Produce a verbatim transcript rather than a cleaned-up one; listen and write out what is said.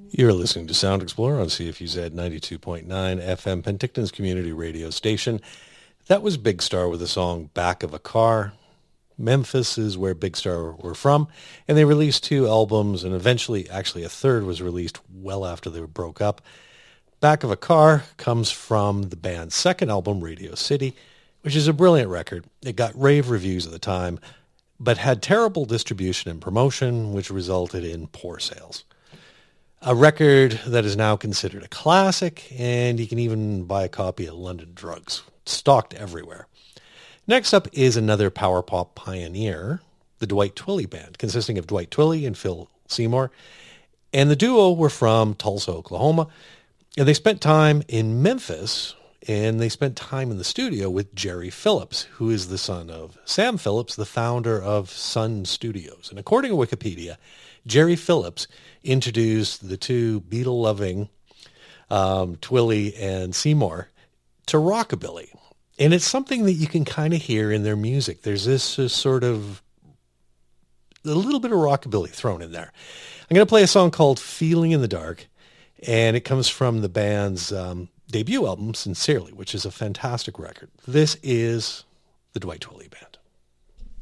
You're listening to Sound Explorer on C F U Z ninety-two point nine F M, Penticton's community radio station. That was Big Star with the song Back of a Car. Memphis is where Big Star were from, and they released two albums, and eventually, actually a third was released well after they broke up. Back of a Car comes from the band's second album, Radio City, which is a brilliant record. It got rave reviews at the time, but had terrible distribution and promotion, which resulted in poor sales. A record that is now considered a classic, and you can even buy a copy at London Drugs. Stocked everywhere. Next up is another power pop pioneer, the Dwight Twilley Band, consisting of Dwight Twilley and Phil Seymour. And the duo were from Tulsa, Oklahoma. And they spent time in Memphis, and they spent time in the studio with Jerry Phillips, who is the son of Sam Phillips, the founder of Sun Studios. And according to Wikipedia, Jerry Phillips introduced the two Beatle-loving um, Twilley and Seymour to rockabilly. And it's something that you can kind of hear in their music. There's this uh, sort of, a little bit of rockabilly thrown in there. I'm going to play a song called Feeling in the Dark, and it comes from the band's um, debut album, Sincerely, which is a fantastic record. This is the Dwight Twilley Band.